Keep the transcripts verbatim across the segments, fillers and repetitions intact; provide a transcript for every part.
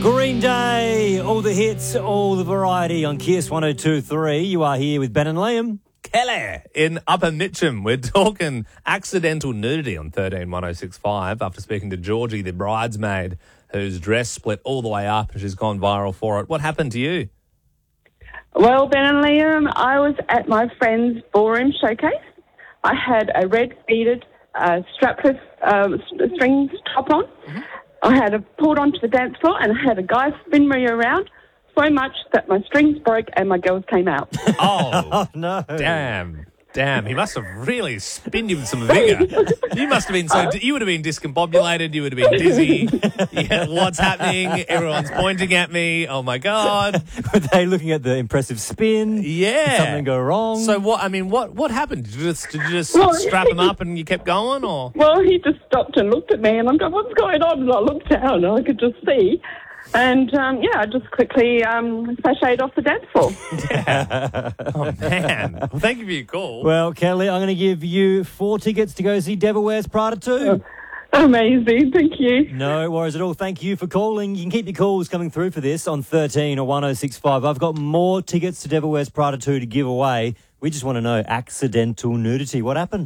Green Day, all the hits, all the variety on Kiss one oh two point three. You are here with Ben and Liam. Kelly in Upper Mitcham. We're talking accidental nudity on thirteen one oh six five after speaking to Georgie, the bridesmaid, whose dress split all the way up and she's gone viral for it. What happened to you? Well, Ben and Liam, I was at my friend's ballroom showcase. I had a red beaded uh, strapless uh, strings top on. Mm-hmm. I had it pulled onto the dance floor and I had a guy spin me around so much that my strings broke and my girls came out. Oh, Oh, no. damn. Damn, he must have really spinned you with some vigour. You must have been so... You would have been discombobulated. You would have been dizzy. Yeah, what's happening? Everyone's pointing at me. Oh, my God. Were they looking at the impressive spin? Yeah. Did something go wrong? So, what, I mean, what what happened? Did you just, did you just Well, strap him up and you kept going, or...? Well, he just stopped and looked at me and I'm going, what's going on? And I looked down and I could just see. And, um, yeah, I just quickly um, sashayed off the dance floor. Oh, man. Well, thank you for your call. Well, Kelly, I'm going to give you four tickets to go see Devil Wears Prada two. Amazing. Thank you. No worries at all. Thank you for calling. You can keep your calls coming through for this on thirteen or one oh six five. I've got more tickets to Devil Wears Prada two to give away. We just want to know accidental nudity. What happened?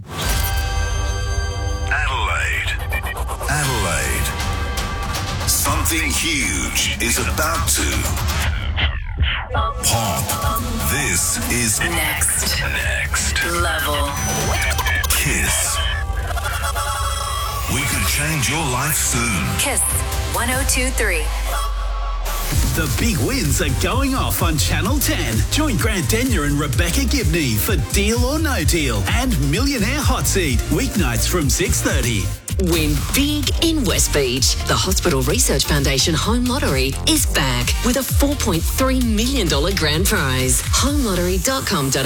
Adelaide. Adelaide. Something huge is about to pop. This is Next. Next Level. Kiss. We could change your life soon. Kiss one oh two point three. The big wins are going off on Channel ten. Join Grant Denyer and Rebecca Gibney for Deal or No Deal and Millionaire Hot Seat, weeknights from six thirty. Win big in West Beach. The Hospital Research Foundation Home Lottery is back with a four point three million dollars grand prize. home lottery dot com dot